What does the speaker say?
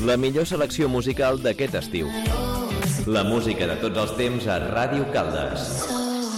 La millor selecció musical d'aquest estiu. La música de tots els temps a Ràdio Caldes.